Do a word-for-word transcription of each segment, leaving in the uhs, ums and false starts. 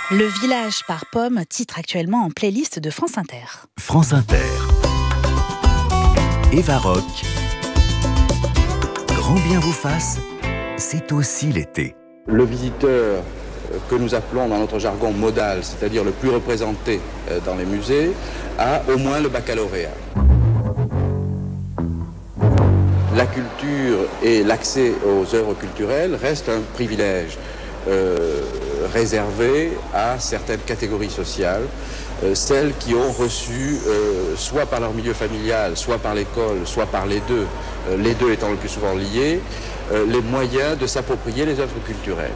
Le village par Pomme, titre actuellement en playlist de France Inter. France Inter. Eva Rock. Grand bien vous fasse, c'est aussi l'été. Le visiteur que nous appelons dans notre jargon modal, c'est-à-dire le plus représenté dans les musées, a au moins le baccalauréat. La culture et l'accès aux œuvres culturelles restent un privilège euh, réservé à certaines catégories sociales, euh, celles qui ont reçu, euh, soit par leur milieu familial, soit par l'école, soit par les deux, euh, les deux étant le plus souvent liés, euh, les moyens de s'approprier les œuvres culturelles.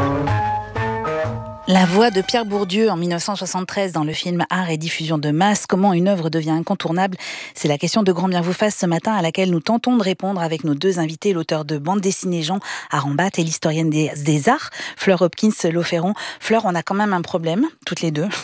La voix de Pierre Bourdieu en dix-neuf cent soixante-treize dans le film Art et diffusion de masse. Comment une œuvre devient incontournable ? C'est la question de Grand bien vous fasse ce matin à laquelle nous tentons de répondre avec nos deux invités, l'auteur de bande dessinée Jean Arambat et l'historienne des, des arts, Fleur Hopkins-Lauferron. Fleur, on a quand même un problème, toutes les deux.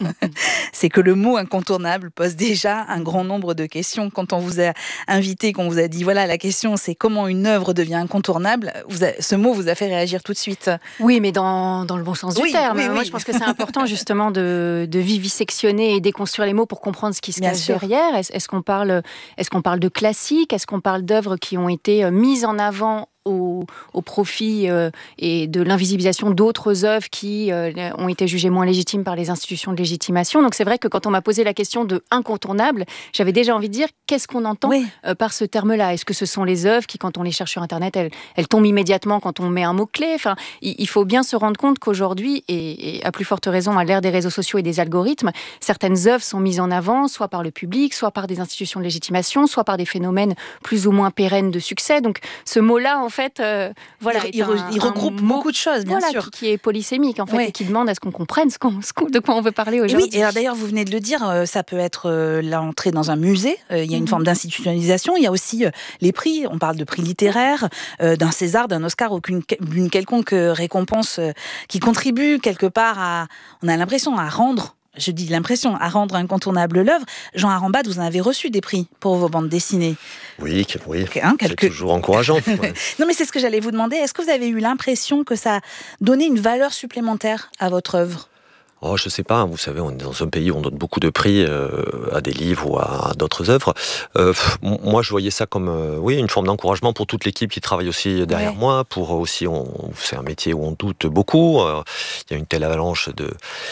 C'est que le mot incontournable pose déjà un grand nombre de questions. Quand on vous a invité, qu'on vous a dit, voilà, la question c'est comment une œuvre devient incontournable, vous a, ce mot vous a fait réagir tout de suite. Oui, mais dans, dans le bon sens du oui, terme. Oui, Moi, oui. je pense que c'est important justement de, de vivisectionner et déconstruire les mots pour comprendre ce qui se Bien cache sûr. derrière. Est-ce, est-ce qu'on parle, est-ce qu'on parle de classiques ? Est-ce qu'on parle d'œuvres qui ont été mises en avant Au, au profit euh, et de l'invisibilisation d'autres œuvres qui euh, ont été jugées moins légitimes par les institutions de légitimation. Donc c'est vrai que quand on m'a posé la question de incontournable, j'avais déjà envie de dire qu'est-ce qu'on entend oui. euh, par ce terme-là ? Est-ce que ce sont les œuvres qui, quand on les cherche sur Internet, elles, elles tombent immédiatement quand on met un mot-clé ? Enfin, il, il faut bien se rendre compte qu'aujourd'hui, et, et à plus forte raison à l'ère des réseaux sociaux et des algorithmes, certaines œuvres sont mises en avant, soit par le public, soit par des institutions de légitimation, soit par des phénomènes plus ou moins pérennes de succès. Donc ce mot-là, en En fait, euh, voilà, il, il, un, il regroupe mot, beaucoup de choses, bien voilà, sûr. Qui, qui est polysémique, en fait, ouais. et qui demande à ce qu'on comprenne ce qu'on, ce qu'on, de quoi on veut parler aujourd'hui. Et oui, et alors, d'ailleurs, vous venez de le dire, euh, ça peut être euh, l'entrée dans un musée, euh, il y a une mm-hmm. forme d'institutionnalisation, il y a aussi euh, les prix, on parle de prix littéraires, euh, d'un César, d'un Oscar, aucune d'une quelconque récompense euh, qui contribue quelque part à, on a l'impression, à rendre je dis l'impression, à rendre incontournable l'œuvre. Jean Arambat, vous en avez reçu des prix pour vos bandes dessinées. Oui, oui. Hein, quelques... c'est toujours encourageant. Ouais. Non, mais c'est ce que j'allais vous demander. Est-ce que vous avez eu l'impression que ça donnait une valeur supplémentaire à votre œuvre ? Oh, je sais pas, vous savez, on est dans un pays où on donne beaucoup de prix euh, à des livres ou à, à d'autres œuvres. Euh, moi, je voyais ça comme euh, oui, une forme d'encouragement pour toute l'équipe qui travaille aussi derrière ouais. moi. Pour aussi, on, c'est un métier où on doute beaucoup. Il euh, y a une telle avalanche de...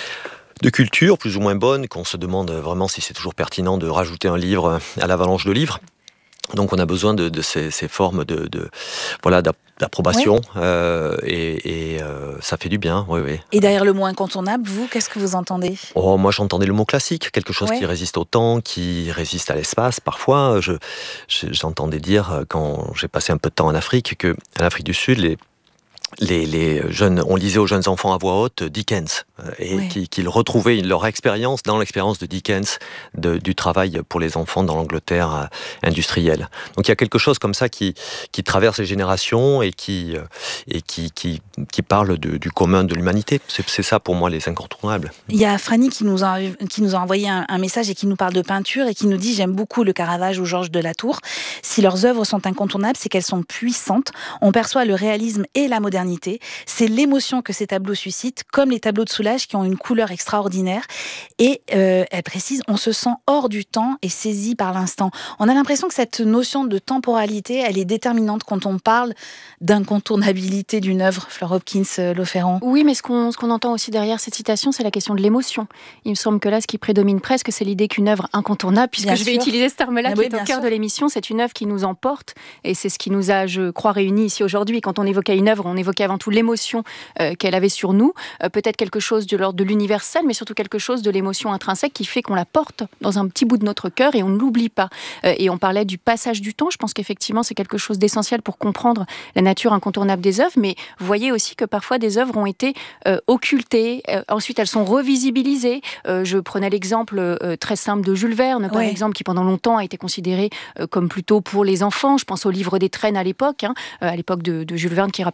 de culture plus ou moins bonne, qu'on se demande vraiment si c'est toujours pertinent de rajouter un livre à l'avalanche de livres. Donc on a besoin de, de ces, ces formes de, de voilà d'approbation oui. euh, et, et euh, ça fait du bien. Oui, oui. Et derrière le mot incontournable, vous, qu'est-ce que vous entendez ? Oh, moi j'entendais le mot classique, quelque chose ouais. qui résiste au temps, qui résiste à l'espace. Parfois, je, je, j'entendais dire quand j'ai passé un peu de temps en Afrique que en Afrique du Sud, les Les, les jeunes, on lisait aux jeunes enfants à voix haute Dickens et oui. qu'ils, qu'ils retrouvaient leur expérience dans l'expérience de Dickens de, du travail pour les enfants dans l'Angleterre industrielle. Donc il y a quelque chose comme ça qui, qui traverse les générations et qui, et qui, qui, qui parle de, du commun de l'humanité. C'est, c'est ça pour moi les incontournables. Il y a Franny qui nous a, qui nous a envoyé un, un message et qui nous parle de peinture et qui nous dit « J'aime beaucoup le Caravage ou Georges de la Tour. Si leurs œuvres sont incontournables, c'est qu'elles sont puissantes. On perçoit le réalisme et la modernité. C'est l'émotion que ces tableaux suscitent, comme les tableaux de Soulages qui ont une couleur extraordinaire. Et euh, elle précise, on se sent hors du temps et saisi par l'instant. On a l'impression que cette notion de temporalité, elle est déterminante quand on parle d'incontournabilité d'une œuvre. Fleur Hopkins-Lauferron. Oui, mais ce qu'on, ce qu'on entend aussi derrière cette citation, c'est la question de l'émotion. Il me semble que là, ce qui prédomine presque, c'est l'idée qu'une œuvre incontournable, puisque bien je vais sûr. utiliser ce terme-là mais qui oui, est au cœur sûr. de l'émission, c'est une œuvre qui nous emporte. Et c'est ce qui nous a, je crois, réunis ici aujourd'hui. Quand on évoquait une œuvre, on évoquait avant tout l'émotion euh, qu'elle avait sur nous, euh, peut-être quelque chose de l'ordre de l'universel, mais surtout quelque chose de l'émotion intrinsèque qui fait qu'on la porte dans un petit bout de notre cœur et on ne l'oublie pas. Euh, et on parlait du passage du temps, je pense qu'effectivement c'est quelque chose d'essentiel pour comprendre la nature incontournable des œuvres, mais vous voyez aussi que parfois des œuvres ont été euh, occultées, euh, ensuite elles sont revisibilisées. Euh, je prenais l'exemple euh, très simple de Jules Verne, par ouais. exemple, qui pendant longtemps a été considéré euh, comme plutôt pour les enfants. Je pense au Livre des Traînes à l'époque, hein, euh, à l'époque de, de Jules Verne, qui, rappelons-le, meurt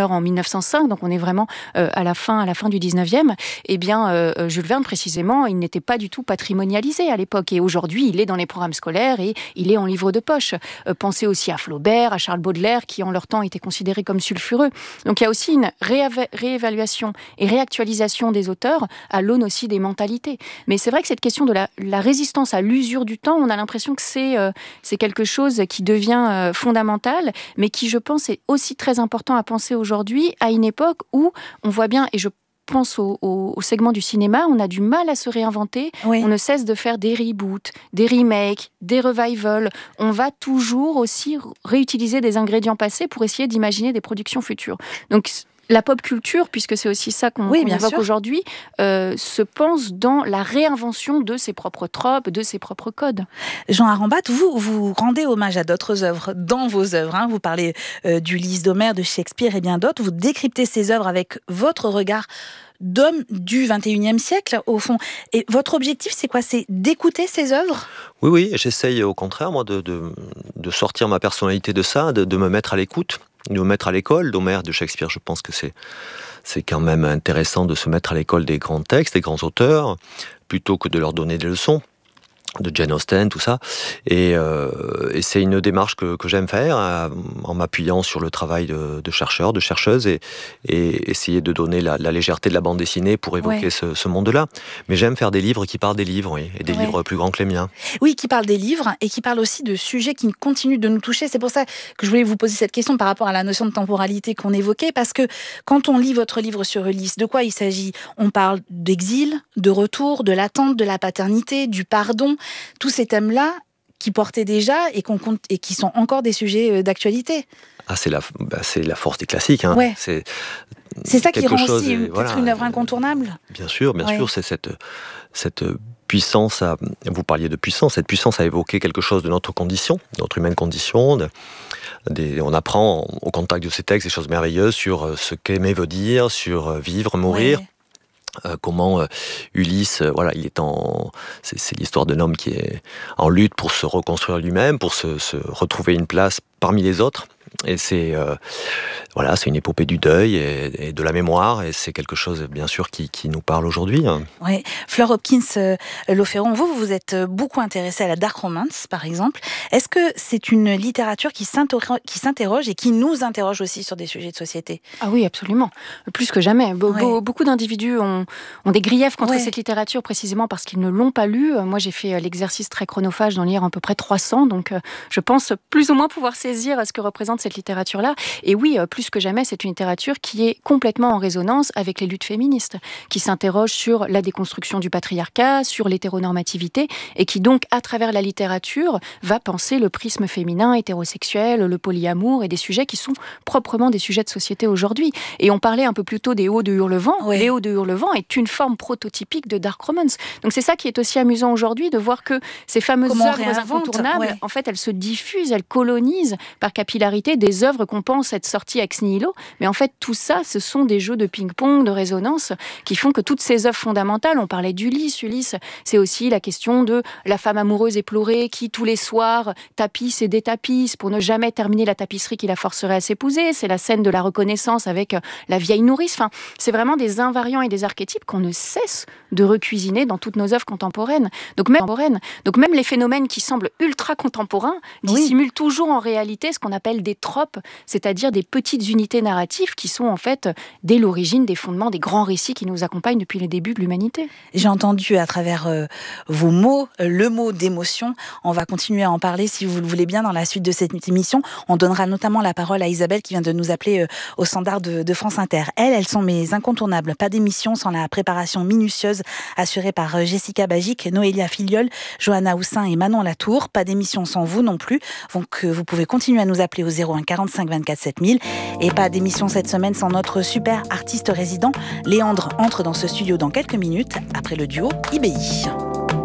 meurt en mille neuf cent cinq, donc on est vraiment euh, à la fin, à la fin du dix-neuvième. Eh bien, euh, Jules Verne, précisément, il n'était pas du tout patrimonialisé à l'époque. Et aujourd'hui, il est dans les programmes scolaires et il est en livre de poche. Euh, pensez aussi à Flaubert, à Charles Baudelaire, qui en leur temps étaient considérés comme sulfureux. Donc il y a aussi une rééva- réévaluation et réactualisation des auteurs à l'aune aussi des mentalités. Mais c'est vrai que cette question de la, la résistance à l'usure du temps, on a l'impression que c'est, euh, c'est quelque chose qui devient euh, fondamental, mais qui, je pense, est aussi très important à penser aujourd'hui, à une époque où on voit bien, et je pense au, au, au segment du cinéma, on a du mal à se réinventer, oui. On ne cesse de faire des reboots, des remakes, des revivals, on va toujours aussi réutiliser des ingrédients passés pour essayer d'imaginer des productions futures. Donc la pop culture, puisque c'est aussi ça qu'on, oui, qu'on évoque sûr. aujourd'hui, euh, se pense dans la réinvention de ses propres tropes, de ses propres codes. Jean Arambat, vous, vous rendez hommage à d'autres œuvres dans vos œuvres. Hein. Vous parlez euh, d'Ulysse, d'Homère, de Shakespeare et bien d'autres. Vous décryptez ces œuvres avec votre regard d'homme du vingt et unième siècle, au fond. Et votre objectif, c'est quoi ? C'est d'écouter ces œuvres ? Oui, oui, j'essaye au contraire, moi, de, de, de sortir ma personnalité de ça, de, de me mettre à l'écoute, de me mettre à l'école d'Homère, de Shakespeare. Je pense que c'est, c'est quand même intéressant de se mettre à l'école des grands textes, des grands auteurs, plutôt que de leur donner des leçons, de Jane Austen, tout ça. Et, euh, et c'est une démarche que, que j'aime faire, euh, en m'appuyant sur le travail de, de chercheurs, de chercheuses, et, et essayer de donner la, la légèreté de la bande dessinée pour évoquer ouais. ce, ce monde-là. Mais j'aime faire des livres qui parlent des livres, oui, et des ouais. livres plus grands que les miens. Oui, qui parlent des livres, et qui parlent aussi de sujets qui continuent de nous toucher. C'est pour ça que je voulais vous poser cette question par rapport à la notion de temporalité qu'on évoquait, parce que quand on lit votre livre sur Ulysse, de quoi il s'agit ? On parle d'exil, de retour, de l'attente, de la paternité, du pardon, tous ces thèmes-là qui portaient déjà et, qu'on compte, et qui sont encore des sujets d'actualité. Ah, c'est la, bah, c'est la force des classiques. Hein. Ouais. C'est, c'est ça qui rend aussi et, peut-être voilà, une œuvre incontournable. Bien sûr, bien ouais. sûr, c'est cette, cette puissance, à, vous parliez de puissance, cette puissance à évoquer quelque chose de notre condition, de notre humaine condition. De, des, on apprend au contact de ces textes des choses merveilleuses sur ce qu'aimer veut dire, sur vivre, mourir. Ouais. Euh, comment euh, Ulysse, euh, voilà, il est en, c'est, c'est l'histoire d'un homme qui est en lutte pour se reconstruire lui-même, pour se, se retrouver une place parmi les autres. Et c'est, euh, voilà, c'est une épopée du deuil et, et de la mémoire, et c'est quelque chose, bien sûr, qui, qui nous parle aujourd'hui. Hein. Oui, Fleur Hopkins euh, Lauferron, vous, vous vous êtes beaucoup intéressée à la dark romance, par exemple. Est-ce que c'est une littérature qui s'interroge, qui s'interroge et qui nous interroge aussi sur des sujets de société ? Ah oui, absolument. Plus que jamais. Be- ouais. Beaucoup d'individus ont, ont des griefs contre ouais. cette littérature, précisément parce qu'ils ne l'ont pas lue. Moi, j'ai fait l'exercice très chronophage d'en lire à peu près trois cents, donc je pense plus ou moins pouvoir saisir ce que représente cette littérature-là. Et oui, plus que jamais, c'est une littérature qui est complètement en résonance avec les luttes féministes, qui s'interrogent sur la déconstruction du patriarcat, sur l'hétéronormativité, et qui donc, à travers la littérature, va penser le prisme féminin, hétérosexuel, le polyamour, et des sujets qui sont proprement des sujets de société aujourd'hui. Et on parlait un peu plus tôt des Hauts de Hurlevent. Oui. Les Hauts de Hurlevent est une forme prototypique de dark romance. Donc c'est ça qui est aussi amusant aujourd'hui, de voir que ces fameuses Comment œuvres incontournables, ouais. en fait, elles se diffusent, elles colonisent par capillarité des œuvres qu'on pense être sorties ex nihilo, mais en fait tout ça, ce sont des jeux de ping-pong, de résonance, qui font que toutes ces œuvres fondamentales, on parlait d'Ulysse, Ulysse, c'est aussi la question de la femme amoureuse éplorée qui tous les soirs tapisse et détapisse pour ne jamais terminer la tapisserie qui la forcerait à s'épouser, c'est la scène de la reconnaissance avec la vieille nourrice, enfin, c'est vraiment des invariants et des archétypes qu'on ne cesse de recuisiner dans toutes nos œuvres contemporaines. Donc même, Donc même les phénomènes qui semblent ultra contemporains dissimulent oui. toujours en réalité ce qu'on appelle des tropes, c'est-à-dire des petites unités narratives qui sont en fait dès l'origine des fondements des grands récits qui nous accompagnent depuis les débuts de l'humanité. J'ai entendu à travers euh, vos mots, euh, le mot d'émotion. On va continuer à en parler si vous le voulez bien dans la suite de cette émission. On donnera notamment la parole à Isabelle qui vient de nous appeler euh, au standard de, de France Inter. Elles, elles sont mes incontournables. Pas d'émission sans la préparation minutieuse assurée par euh, Jessica Bagic, Noélia Filiol, Johanna Houssin et Manon Latour. Pas d'émission sans vous non plus. Donc euh, vous pouvez continuer à nous appeler au zéro un quarante-cinq vingt-quatre sept mille. Et pas d'émission cette semaine sans notre super artiste résident. Léandre entre dans ce studio dans quelques minutes après le duo I B I.